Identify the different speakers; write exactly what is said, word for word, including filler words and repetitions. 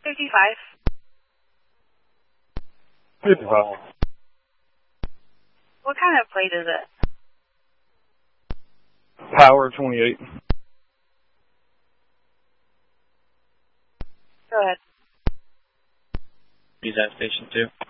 Speaker 1: fifty-five.
Speaker 2: fifty-five.
Speaker 1: What kind of plate is it?
Speaker 2: Power twenty-eight.
Speaker 1: Go ahead.
Speaker 3: He's at station two.